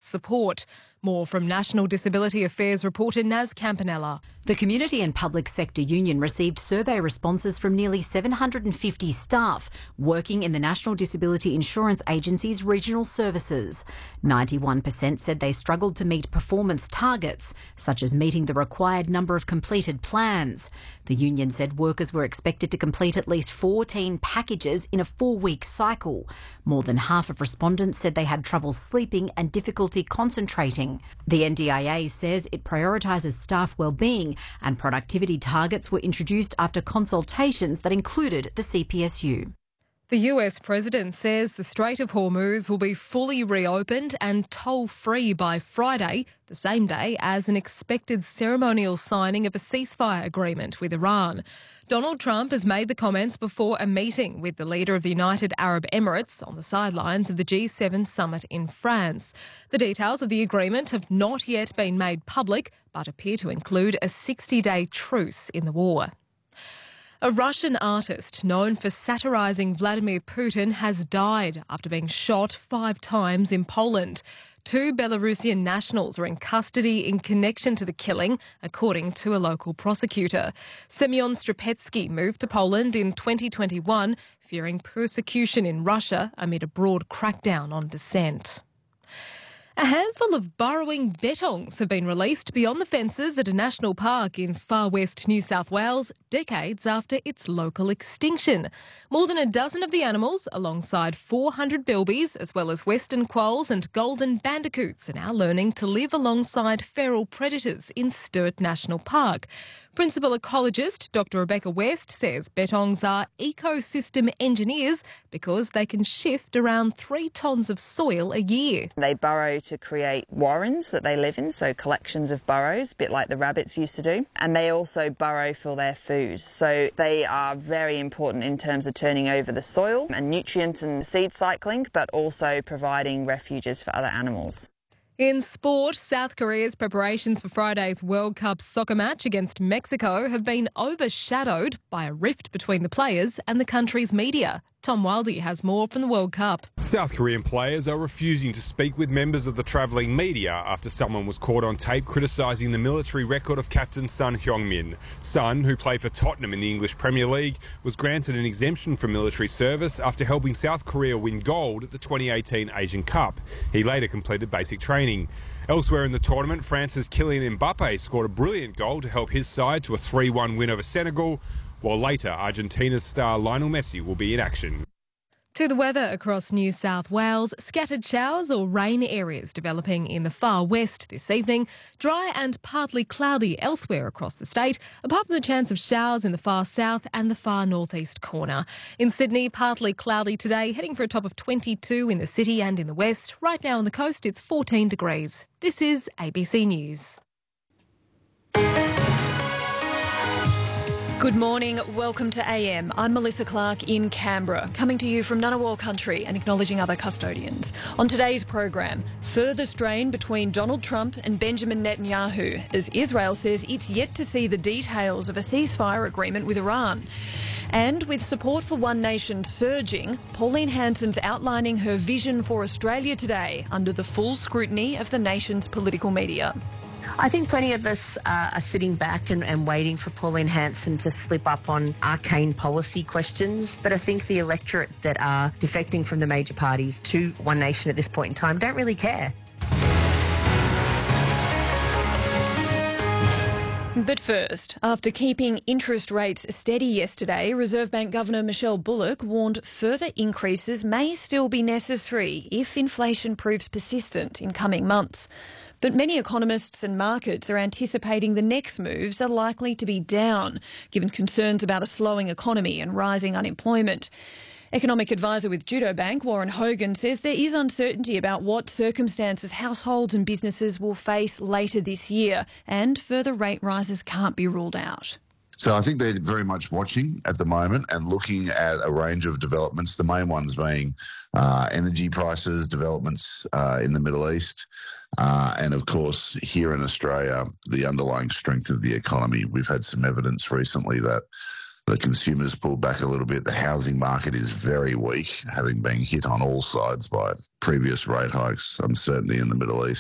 support. More from National Disability Affairs reporter Naz Campanella. The Community and Public Sector Union received survey responses from nearly 750 staff working in the National Disability Insurance Agency's regional services. 91% said they struggled to meet performance targets, such as meeting the required number of completed plans. The union said workers were expected to complete at least 14 packages in a 4-week cycle. More than half of respondents said they had trouble sleeping and difficulty concentrating. The NDIA says it prioritises staff wellbeing, and productivity targets were introduced after consultations that included the CPSU. The US President says the Strait of Hormuz will be fully reopened and toll-free by Friday, the same day as an expected ceremonial signing of a ceasefire agreement with Iran. Donald Trump has made the comments before a meeting with the leader of the United Arab Emirates on the sidelines of the G7 summit in France. The details of the agreement have not yet been made public, but appear to include a 60-day truce in the war. A Russian artist known for satirising Vladimir Putin has died after being shot 5 times in Poland. 2 Belarusian nationals are in custody in connection to the killing, according to a local prosecutor. Semyon Strapetsky moved to Poland in 2021, fearing persecution in Russia amid a broad crackdown on dissent. A handful of burrowing bettongs have been released beyond the fences at a national park in far west New South Wales, decades after its local extinction. More than a dozen of the animals, alongside 400 bilbies, as well as western quolls and golden bandicoots, are now learning to live alongside feral predators in Sturt National Park. Principal ecologist Dr Rebecca West says bettongs are ecosystem engineers because they can shift around 3 tonnes of soil a year. They burrow to create warrens that they live in, so collections of burrows, a bit like the rabbits used to do. And they also burrow for their food. So they are very important in terms of turning over the soil and nutrient and seed cycling, but also providing refuges for other animals. In sport, South Korea's preparations for Friday's World Cup soccer match against Mexico have been overshadowed by a rift between the players and the country's media. Tom Wildey has more from the World Cup. South Korean players are refusing to speak with members of the travelling media after someone was caught on tape criticising the military record of captain Son Heung-min. Son, who played for Tottenham in the English Premier League, was granted an exemption from military service after helping South Korea win gold at the 2018 Asian Cup. He later completed basic training. Elsewhere in the tournament, France's Kylian Mbappe scored a brilliant goal to help his side to a 3-1 win over Senegal, while later Argentina's star Lionel Messi will be in action. To the weather across New South Wales, scattered showers or rain areas developing in the far west this evening, dry and partly cloudy elsewhere across the state, apart from the chance of showers in the far south and the far northeast corner. In Sydney, partly cloudy today, heading for a top of 22 in the city and in the west. Right now on the coast, it's 14 degrees. This is ABC News. Good morning, welcome to AM. I'm Melissa Clark in Canberra, coming to you from Ngunnawal country and acknowledging other custodians. On today's program, further strain between Donald Trump and Benjamin Netanyahu as Israel says it's yet to see the details of a ceasefire agreement with Iran. And with support for One Nation surging, Pauline Hanson's outlining her vision for Australia today under the full scrutiny of the nation's political media. I think plenty of us are sitting back and waiting for Pauline Hanson to slip up on arcane policy questions. But I think the electorate that are defecting from the major parties to One Nation at this point in time don't really care. But first, after keeping interest rates steady yesterday, Reserve Bank Governor Michelle Bullock warned further increases may still be necessary if inflation proves persistent in coming months. But many economists and markets are anticipating the next moves are likely to be down, given concerns about a slowing economy and rising unemployment. Economic advisor with Judo Bank, Warren Hogan, says there is uncertainty about what circumstances households and businesses will face later this year, and further rate rises can't be ruled out. So I think they're very much watching at the moment and looking at a range of developments, the main ones being energy prices, developments in the Middle East, and of course here in Australia, the underlying strength of the economy. We've had some evidence recently that the consumers pulled back a little bit. The housing market is very weak, having been hit on all sides by previous rate hikes, uncertainty in the Middle East.